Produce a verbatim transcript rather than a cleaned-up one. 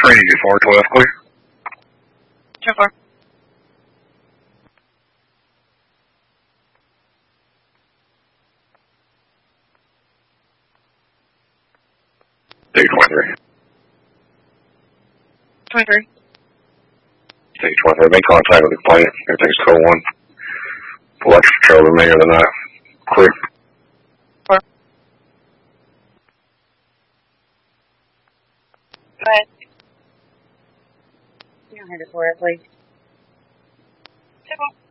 training you four twelve, clear. Two four. Take twenty-three. twenty-three. Take twenty-three. Make contact with the plane. Everything's code one. Flex patrol the remainder of the night. Clear. Four. Go ahead. You don't have it for it, please. Two four.